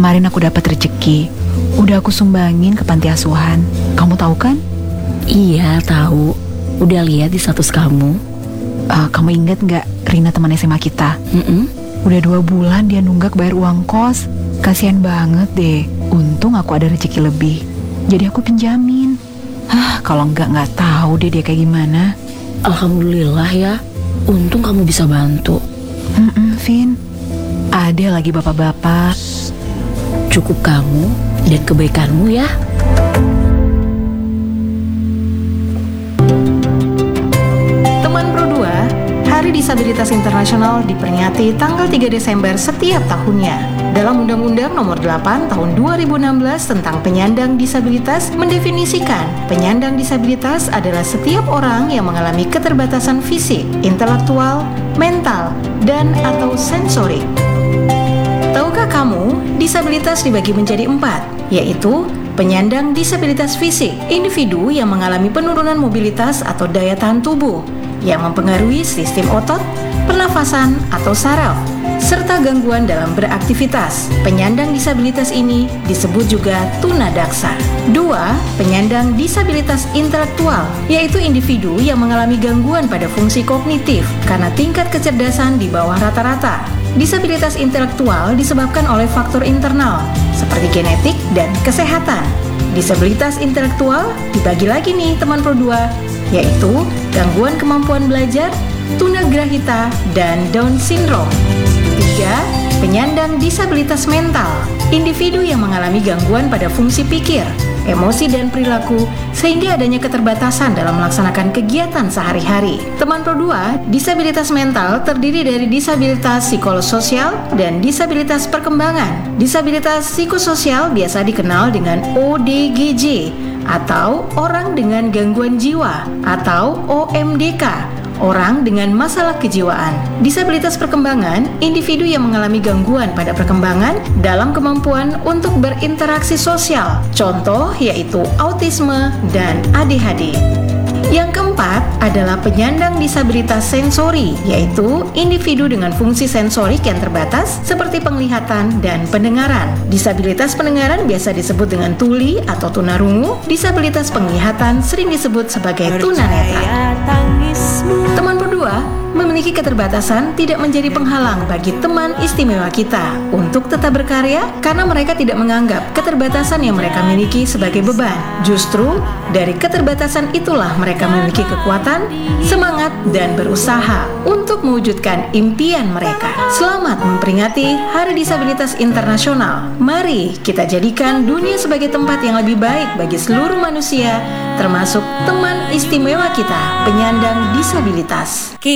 kemarin aku dapat rezeki. Udah aku sumbangin ke panti asuhan. Kamu tahu kan? Iya, tahu. Udah lihat di status kamu. Kamu ingat nggak Rina teman SMA kita? Udah 2 bulan dia nunggak bayar uang kos. Kasian banget deh. Untung aku ada rezeki lebih. Jadi aku pinjamin. Kalau nggak tahu deh dia kayak gimana. Alhamdulillah ya. Untung kamu bisa bantu. Vin. Ada lagi bapak-bapak. Cukup kamu dan kebaikanmu ya. Teman Pro 2, Hari Disabilitas Internasional diperingati tanggal 3 Desember setiap tahunnya. Dalam Undang-Undang Nomor 8 Tahun 2016 tentang penyandang disabilitas mendefinisikan penyandang disabilitas adalah setiap orang yang mengalami keterbatasan fisik, intelektual, mental, dan atau sensorik. Tahukah kamu, disabilitas dibagi menjadi 4, yaitu penyandang disabilitas fisik, individu yang mengalami penurunan mobilitas atau daya tahan tubuh, yang mempengaruhi sistem otot, pernafasan atau saraf, serta gangguan dalam beraktivitas. Penyandang disabilitas ini disebut juga tunadaksa. 2. Penyandang disabilitas intelektual, yaitu individu yang mengalami gangguan pada fungsi kognitif karena tingkat kecerdasan di bawah rata-rata. Disabilitas intelektual disebabkan oleh faktor internal, seperti genetik dan kesehatan. Disabilitas intelektual dibagi lagi nih teman Pro 2, yaitu gangguan kemampuan belajar, tunagrahita, dan Down syndrome. 3. Penyandang disabilitas mental, individu yang mengalami gangguan pada fungsi pikir, emosi, dan perilaku sehingga adanya keterbatasan dalam melaksanakan kegiatan sehari-hari. Teman Pro 2, disabilitas mental terdiri dari disabilitas psikososial dan disabilitas perkembangan. Disabilitas psikososial biasa dikenal dengan ODGJ atau orang dengan gangguan jiwa atau OMDK, orang dengan masalah kejiwaan. Disabilitas perkembangan, individu yang mengalami gangguan pada perkembangan dalam kemampuan untuk berinteraksi sosial. Contoh yaitu autisme dan ADHD. Yang keempat adalah penyandang disabilitas sensori, yaitu individu dengan fungsi sensorik yang terbatas seperti penglihatan dan pendengaran. Disabilitas pendengaran biasa disebut dengan tuli atau tunarungu. Disabilitas penglihatan sering disebut sebagai tunanetra. Teman berdua, memiliki keterbatasan tidak menjadi penghalang bagi teman istimewa kita untuk tetap berkarya karena mereka tidak menganggap keterbatasan yang mereka miliki sebagai beban. Justru, dari keterbatasan itulah mereka memiliki kekuatan, semangat, dan berusaha untuk mewujudkan impian mereka. Selamat memperingati Hari Disabilitas Internasional. Mari kita jadikan dunia sebagai tempat yang lebih baik bagi seluruh manusia, termasuk teman istimewa kita, penyandang disabilitas.